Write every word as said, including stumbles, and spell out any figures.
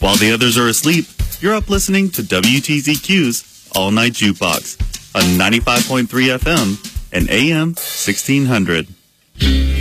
While the others are asleep, you're up listening to W T Z Q's All Night Jukebox on ninety-five point three F M and A M sixteen hundred.